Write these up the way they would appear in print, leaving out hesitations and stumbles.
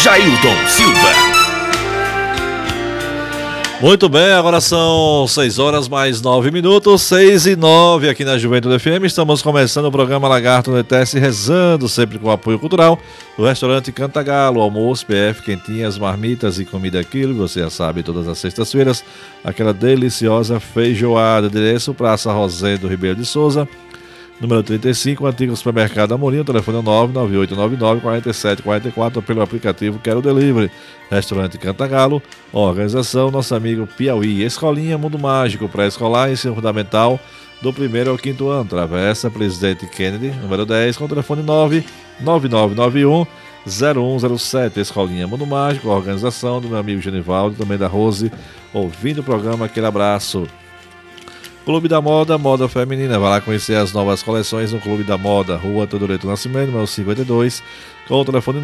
Jailton Silva. Muito bem, agora são 6 horas mais 9 minutos, 6 e 9 aqui na Juventude FM. Estamos começando o programa Lagarto Anoitece, rezando sempre com apoio cultural do restaurante Cantagalo, almoço, PF, quentinhas, marmitas e comida aquilo, você já sabe, todas as sextas-feiras, aquela deliciosa feijoada. Endereço Praça Rosendo Ribeiro de Souza, número 35, antigo supermercado Amorim, telefone 99899-4744, pelo aplicativo Quero Delivery. Restaurante Cantagalo, organização nosso amigo Piauí. Escolinha Mundo Mágico, pré-escolar, ensino fundamental do 1º ao 5º ano. Travessa Presidente Kennedy, número 10, com telefone 99991-0107. Escolinha Mundo Mágico, organização do meu amigo Genivaldo, também da Rose, ouvindo o programa. Aquele abraço. Clube da Moda, moda feminina. Vai lá conhecer as novas coleções no Clube da Moda, Rua Teodoreto Nascimento, número 52, com o telefone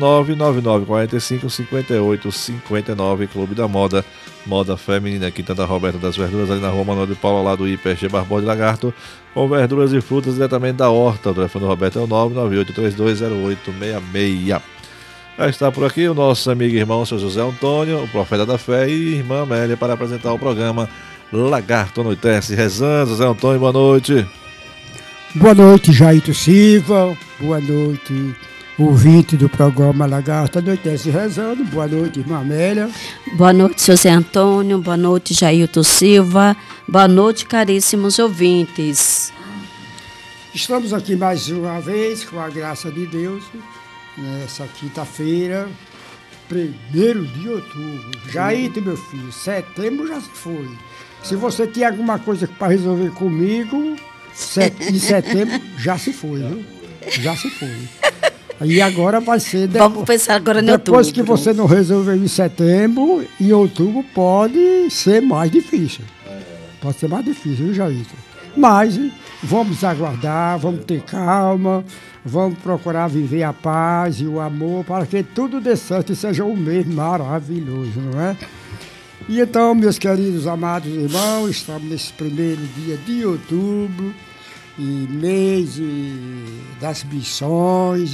99945-5859. Clube da Moda, moda feminina. Aqui Santa Roberta das Verduras, ali na Rua Manuel de Paula, lá do IPG Barbosa de Lagarto, com verduras e frutas diretamente da horta. O telefone do Roberto é o 998320866. Já está por aqui o nosso amigo e irmão, seu José Antônio, o profeta da fé, e irmã Amélia, para apresentar o programa Lagarto Anoitece, rezando. José Antônio, boa noite. Boa noite, Jailton Silva. Boa noite, ouvinte do programa Lagarto Anoitece, rezando. Boa noite, irmã Amélia. Boa noite, José Antônio. Boa noite, Jailton Silva. Boa noite, caríssimos ouvintes. Estamos aqui mais uma vez, com a graça de Deus, nessa quinta-feira, 1º de outubro. Jailton, meu filho, setembro já se foi. Se você tinha alguma coisa para resolver comigo, em setembro já se foi, viu? Já se foi. E agora vai ser... Vamos pensar agora em outubro. Depois que você não resolveu em setembro, em outubro pode ser mais difícil. Pode ser mais difícil, viu, Jailton? Mas vamos aguardar, vamos ter calma, vamos procurar viver a paz e o amor para que tudo dê certo e seja um mês maravilhoso, não é? E então, meus queridos, amados irmãos, estamos nesse 1º dia de outubro, e mês das missões,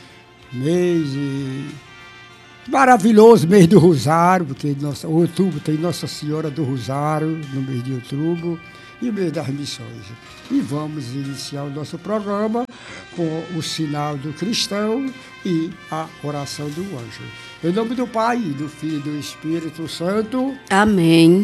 maravilhoso mês do Rosário, porque outubro tem Nossa Senhora do Rosário no mês de outubro, e o mês das missões. E vamos iniciar o nosso programa com o sinal do cristão e a oração do anjo. Em nome do Pai, do Filho e do Espírito Santo. Amém.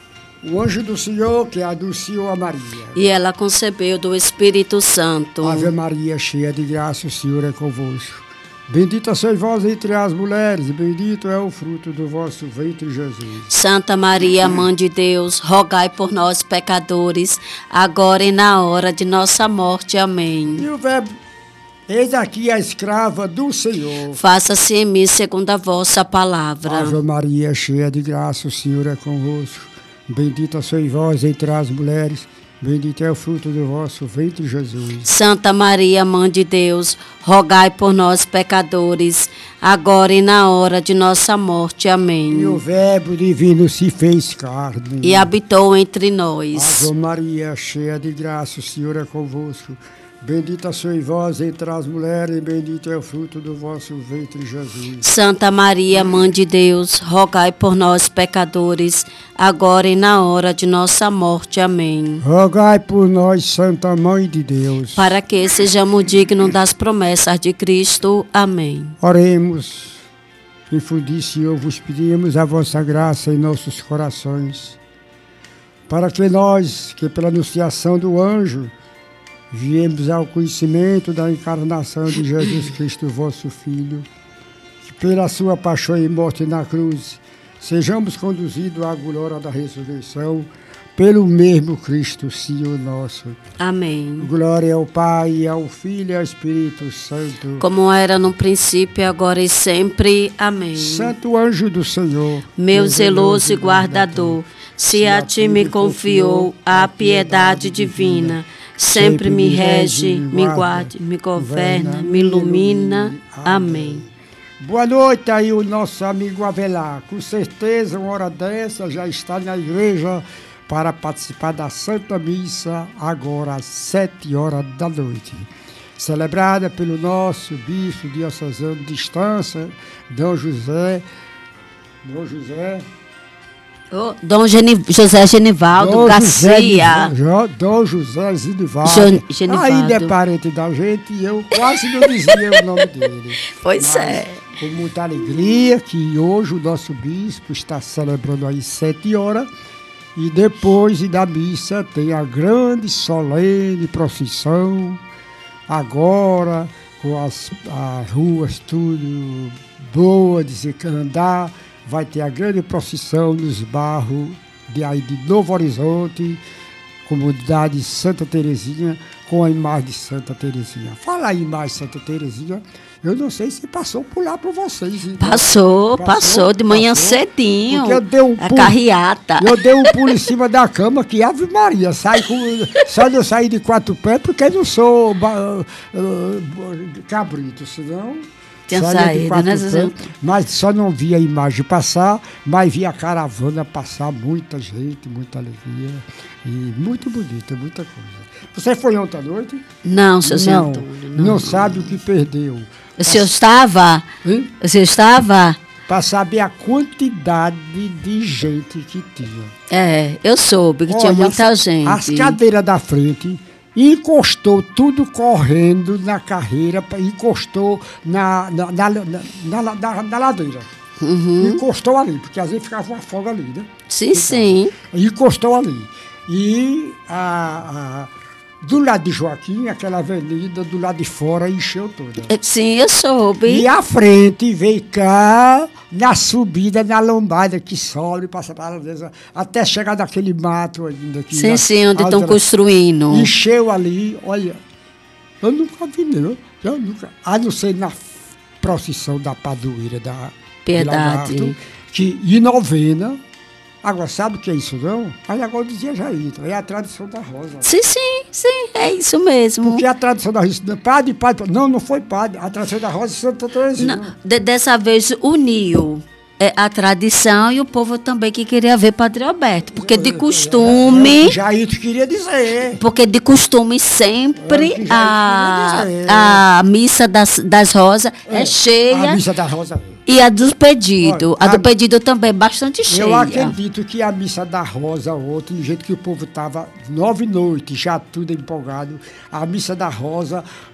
O anjo do Senhor que anunciou a Maria. E ela concebeu do Espírito Santo. Ave Maria, cheia de graça, o Senhor é convosco. Bendita sois vós entre as mulheres, e bendito é o fruto do vosso ventre, Jesus. Santa Maria, Mãe de Deus, rogai por nós, pecadores, agora e na hora de nossa morte. Amém. E o verbo, eis aqui a escrava do Senhor. Faça-se em mim segundo a vossa palavra. Ave Maria, cheia de graça, o Senhor é convosco. Bendita sois vós entre as mulheres, bendito é o fruto do vosso ventre, Jesus. Santa Maria, Mãe de Deus, rogai por nós, pecadores, agora e na hora de nossa morte. Amém. E o verbo divino se fez carne e habitou entre nós. Ave Maria, cheia de graça, o Senhor é convosco. Bendita sois vós entre as mulheres, e bendito é o fruto do vosso ventre, Jesus. Santa Maria, Mãe de Deus, rogai por nós, pecadores, agora e na hora de nossa morte. Amém. Rogai por nós, Santa Mãe de Deus, para que sejamos dignos das promessas de Cristo. Amém. Oremos. Infundi, Senhor, vos pedimos a vossa graça em nossos corações, para que nós, que pela anunciação do anjo, viemos ao conhecimento da encarnação de Jesus Cristo, vosso Filho, que pela sua paixão e morte na cruz, sejamos conduzidos à glória da ressurreição, pelo mesmo Cristo, Senhor nosso. Amém. Glória ao Pai, ao Filho e ao Espírito Santo. Como era no princípio, agora e sempre. Amém. Santo anjo do Senhor, meu zeloso e guardador, se a ti me confiou a piedade divina, sempre me rege, me guarde, me governa, me ilumina. Amém. Boa noite aí o nosso amigo Avelar. Com certeza uma hora dessa já está na igreja para participar da Santa Missa agora às 7 horas da noite. celebrada pelo nosso bispo diocesano de Estância, Dom José, Dom José Genivaldo Garcia. Dom José Genivaldo. Genivaldo. Ainda é parente da gente e eu quase não dizia o nome dele. Pois é. Com muita alegria que hoje o nosso bispo está celebrando aí 7 horas e depois da missa tem a grande solene procissão, agora com as ruas tudo boas de se andar, vai ter a grande procissão nos bairros de Novo Horizonte, comunidade Santa Terezinha, com a imagem de Santa Terezinha. Fala aí mais Santa Terezinha, eu não sei se passou por lá para vocês. Então. Passou de manhã cedinho. Porque eu dei um pulo, carreata. Eu dei um pulo em cima da cama, que Ave Maria, só de eu sair de 4 pés, porque eu não sou cabrito, senão... Tinha saído, né, Zezé? Mas só não vi a imagem passar, mas vi a caravana passar, muita gente, muita alegria. E muito bonita, muita coisa. Você foi ontem à noite? Não, seu Zé Não, Antônio. não sabe o que perdeu. O senhor estava? Hein? O senhor estava? Para saber a quantidade de gente que tinha. Eu soube que tinha muita gente. As cadeiras da frente... encostou tudo correndo na carreira, encostou na ladeira. Uhum. Encostou ali, porque às vezes ficava uma folga ali, né? Sim, sim. Encostou ali. E do lado de Joaquim, aquela avenida do lado de fora encheu toda. Sim, eu soube. E a frente veio cá, na subida, na lombada, que sobe, passa para até chegar naquele mato ainda. Sim, onde estão construindo. Encheu ali, olha, eu nunca vi, não. Eu nunca, a não ser na procissão da padroeira da Piedade. Lagarto, que em novena. Agora, sabe o que é isso, não? Aí agora dizia Jair, é a tradição da rosa. Sim, é isso mesmo. Porque a tradição da rosa, padre, não foi padre, a tradição da rosa é Santa Terezinha. Dessa vez uniu a tradição e o povo também que queria ver Padre Alberto, porque de costume... Jair queria dizer. Porque de costume sempre a missa das rosas é cheia. A missa da rosa. E a do pedido. A do pedido também é bastante cheia. Eu acredito que a missa da Rosa ontem, do jeito que o povo estava 9 noites, já tudo empolgado, a missa da Rosa